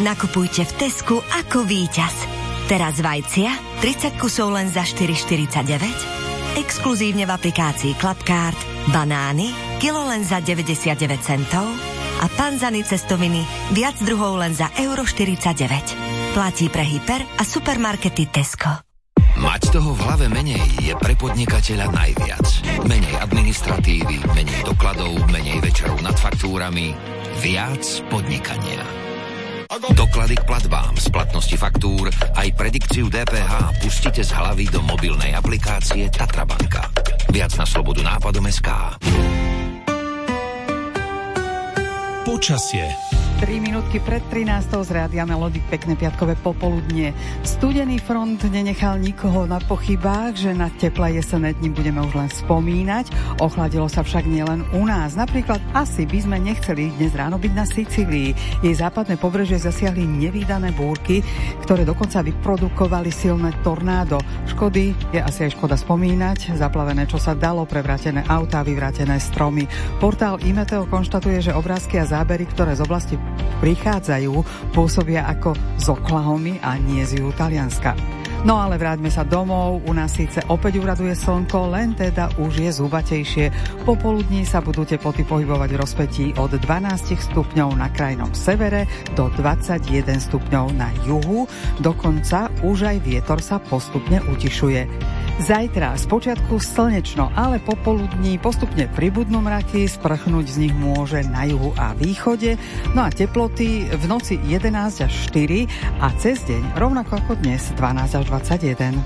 Nakupujte v Tesku ako víťaz. Teraz vajcia 30 kusov len za 4,49, exkluzívne v aplikácii Clubcard, banány kilo len za 99 centov a panzany cestoviny viac druhov len za €49. Platí pre hyper a supermarkety Tesco. Mať toho v hlave menej je pre podnikateľa najviac. Menej administratívy, menej dokladov, menej večerov nad faktúrami, viac podnikania. Doklady k platbám, splatnosti faktúr, aj predikciu DPH pustite z hlavy do mobilnej aplikácie Tatra Banka. Viac na slobodu nápadom.sk. Počasie. 3 minútky pred 13. z Rádia Melody, pekné piatkové popoludnie. Studený front nenechal nikoho na pochybách, že na teplé jesenné dni budeme už len spomínať. Ochladilo sa však nielen u nás. Napríklad asi by sme nechceli dnes ráno byť na Sicílii. Jej západné pobrežie zasiahli nevídané búrky, ktoré dokonca vyprodukovali silné tornádo. Škody je asi aj škoda spomínať. Zaplavené, čo sa dalo, prevrátené autá, vyvrátené stromy. Portál Imeteo konštatuje, že obrázky a zábery, ktoré z oblasti prichádzajú, pôsobia ako z Oklahomy a nie z juhu Talianska. No ale vráťme sa domov, u nás síce opäť uraduje slnko, len teda už je zúbatejšie. Popoludní sa budú teploty pohybovať v rozpetí od 12 stupňov na krajnom severe do 21 stupňov na juhu, dokonca už aj vietor sa postupne utišuje. Zajtra spočiatku slnečno, ale popoludní postupne pribudnú mraky, sprchnúť z nich môže na juhu a východe, no a teploty v noci 11 až 4 a cez deň rovnako ako dnes 12 až 21.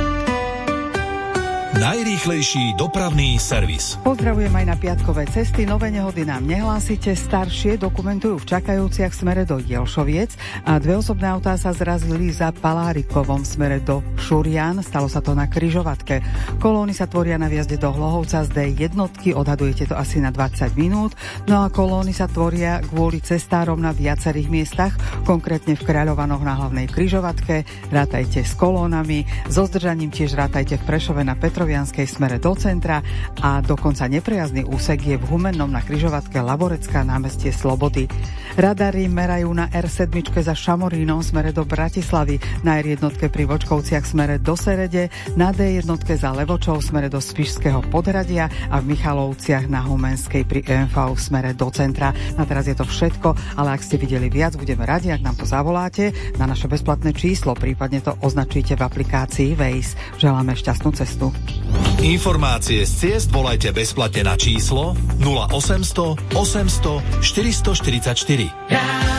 Najrýchlejší dopravný servis. Pozdravujem aj na piatkové cesty. Nové nehody nám nehlásite, staršie dokumentujú v čakajúciach v smere do Jelšoviec a 2 osobné autá sa zrazili za Palárikovom v smere do Šurian. Stalo sa to na križovatke. Kolóny sa tvoria na viazde do Hlohovca z D1, odhadujete to asi na 20 minút. No a kolóny sa tvoria kvôli cestárom na viacerých miestach, konkrétne v Kráľovanoch na hlavnej križovatke. Rátajte s kolónami, so zdržaním tiež rátajte v Prešove na Petrovianskej smere do centra a dokonca neprejazdný úsek je v Humennom na križovatke Laborecká námestie Slobody. Radary merajú na R7 za Šamorínom smere do Bratislavy, na R1 pri Vočkovciach smere do Serede, na D1 za Levočov smere do Spišského Podhradia a v Michalovciach na Humenskej pri EMV v smere do centra. Na teraz je to všetko, ale ak ste videli viac, budeme radi, ak nám to zavoláte na naše bezplatné číslo, prípadne to označíte v aplikácii Waze. Želáme šťastnú cestu. Informácie z ciest volajte bezplatne na číslo 0800 800 444.